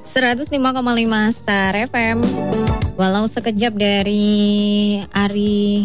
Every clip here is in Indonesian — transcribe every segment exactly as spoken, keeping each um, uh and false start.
seratus lima koma lima Star F M. Walau sekejap dari Ari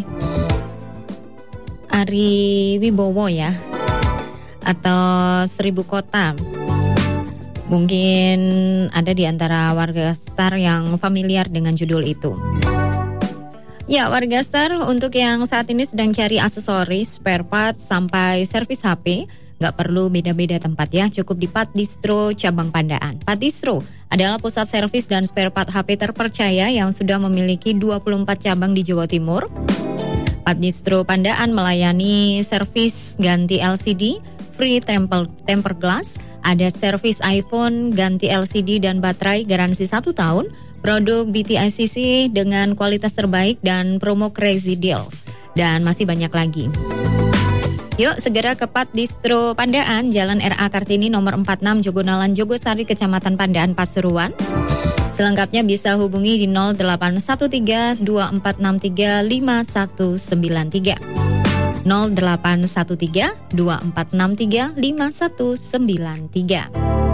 Ari Wibowo ya, atau Seribu Kota. Mungkin ada di antara warga Star yang familiar dengan judul itu. Ya, warga Star, untuk yang saat ini sedang cari aksesoris, spare part, sampai servis H P, nggak perlu beda-beda tempat ya, cukup di Pat Distro cabang Pandaan. Pat Distro adalah pusat servis dan spare part H P terpercaya yang sudah memiliki dua puluh empat cabang di Jawa Timur. Pat Distro Pandaan melayani servis ganti L C D, free temper, temper glass, ada servis iPhone, ganti L C D dan baterai, garansi satu tahun, produk B T I C C dengan kualitas terbaik dan promo crazy deals, dan masih banyak lagi. Yuk segera ke Pat Distro Pandaan, Jalan R A Kartini nomor empat puluh enam Jogonalan Jogosari, Kecamatan Pandaan, Pasuruan. Selengkapnya bisa hubungi di nol delapan satu tiga dua empat enam tiga lima satu sembilan tiga. nol delapan satu tiga dua empat enam tiga lima satu sembilan tiga.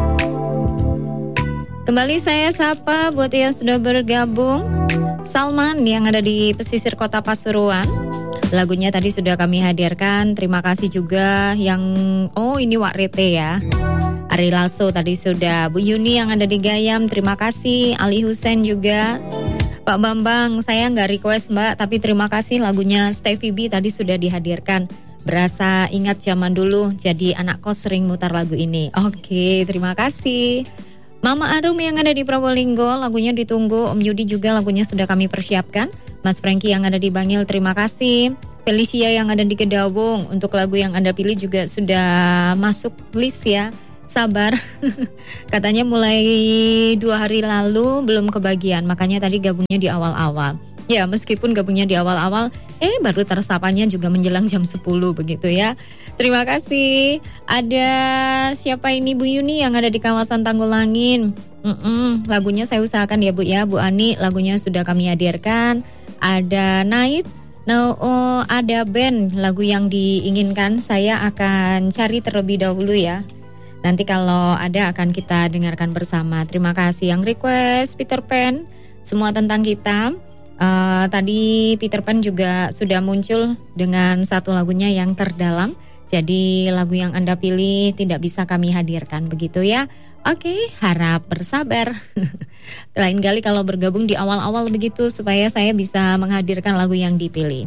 Kembali saya sapa buat yang sudah bergabung. Salman yang ada di pesisir kota Pasuruan. Lagunya tadi sudah kami hadirkan. Terima kasih juga yang oh ini Wak Rete ya. Ari Lasso tadi sudah. Bu Yuni yang ada di Gayam, terima kasih. Ali Husen juga. Pak Bambang, saya nggak request Mbak, tapi terima kasih lagunya Stevie B tadi sudah dihadirkan. Berasa ingat zaman dulu, jadi anak kos sering mutar lagu ini. Oke, terima kasih. Mama Arum yang ada di Probolinggo, lagunya ditunggu. Om Yudi juga lagunya sudah kami persiapkan. Mas Franky yang ada di Bangil, terima kasih. Felicia yang ada di Kedawung, untuk lagu yang Anda pilih juga sudah masuk list ya. Sabar, katanya mulai dua hari lalu belum kebagian, makanya tadi gabungnya di awal-awal. Ya meskipun gabungnya di awal-awal, eh baru tersapanya juga menjelang jam sepuluh begitu ya. Terima kasih. Ada siapa ini Bu Yuni yang ada di kawasan Tanggulangin. Mm-mm, lagunya saya usahakan ya Bu ya, Bu Ani lagunya sudah kami hadirkan. Ada Night, no, oh, ada band lagu yang diinginkan, saya akan cari terlebih dahulu ya. Nanti kalau ada akan kita dengarkan bersama. Terima kasih yang request Peter Pan, semua tentang kita. Uh, tadi Peter Pan juga sudah muncul dengan satu lagunya yang terdalam. Jadi lagu yang Anda pilih tidak bisa kami hadirkan begitu ya. Oke, harap bersabar. Lain kali kalau bergabung di awal-awal begitu supaya saya bisa menghadirkan lagu yang dipilih.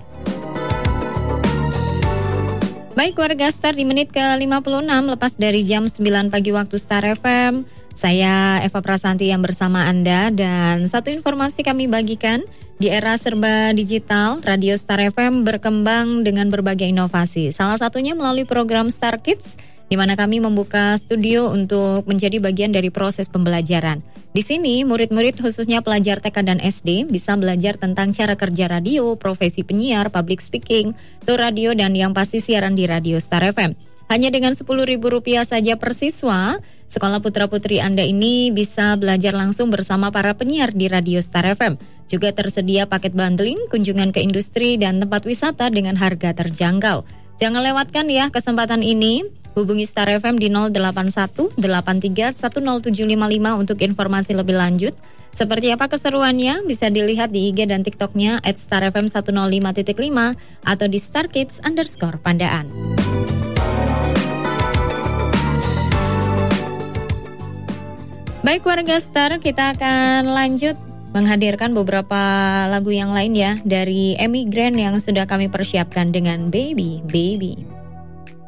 Baik warga Star, di menit ke lima puluh enam lepas dari jam sembilan pagi waktu Star F M. Saya Eva Prasanti yang bersama Anda, dan satu informasi kami bagikan. Di era serba digital, Radio Star F M berkembang dengan berbagai inovasi. Salah satunya melalui program Star Kids, di mana kami membuka studio untuk menjadi bagian dari proses pembelajaran. Di sini, murid-murid khususnya pelajar T K dan S D bisa belajar tentang cara kerja radio, profesi penyiar, public speaking, tour radio, dan yang pasti siaran di Radio Star F M. Hanya dengan sepuluh ribu rupiah saja per siswa, sekolah putra-putri Anda ini bisa belajar langsung bersama para penyiar di Radio Star F M. Juga tersedia paket bundling, kunjungan ke industri, dan tempat wisata dengan harga terjangkau. Jangan lewatkan ya kesempatan ini. Hubungi Star F M di nol delapan satu delapan tiga satu nol tujuh lima lima untuk informasi lebih lanjut. Seperti apa keseruannya bisa dilihat di I G dan TikToknya at Star F M seratus lima titik lima atau di Star Kids underscore Pandaan. Baik warga Star, kita akan lanjut menghadirkan beberapa lagu yang lain ya dari Emmy Grant yang sudah kami persiapkan dengan Baby Baby.